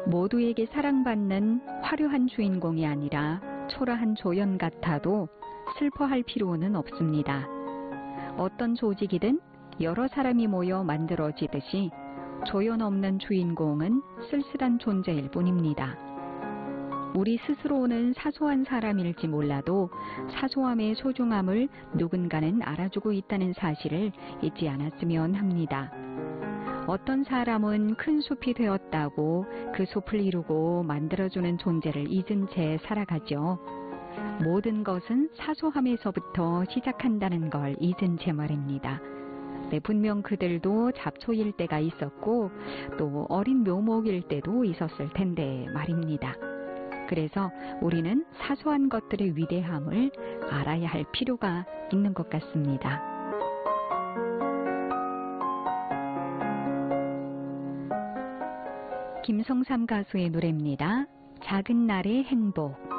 모두에게 사랑받는 화려한 주인공이 아니라 초라한 조연 같아도 슬퍼할 필요는 없습니다. 어떤 조직이든 여러 사람이 모여 만들어지듯이 조연 없는 주인공은 쓸쓸한 존재일 뿐입니다. 우리 스스로는 사소한 사람일지 몰라도 사소함의 소중함을 누군가는 알아주고 있다는 사실을 잊지 않았으면 합니다. 어떤 사람은 큰 숲이 되었다고 그 숲을 이루고 만들어주는 존재를 잊은 채 살아가죠. 모든 것은 사소함에서부터 시작한다는 걸 잊은 채 말입니다. 네, 분명 그들도 잡초일 때가 있었고 또 어린 묘목일 때도 있었을 텐데 말입니다. 그래서 우리는 사소한 것들의 위대함을 알아야 할 필요가 있는 것 같습니다. 김성삼 가수의 노래입니다. 작은 날의 행복.